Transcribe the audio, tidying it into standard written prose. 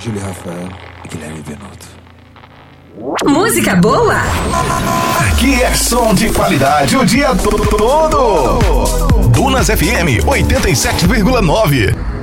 Júlio Rafael e Guilherme Venuto. Música boa? Aqui é som de qualidade o dia todo. Dunas FM 87,9.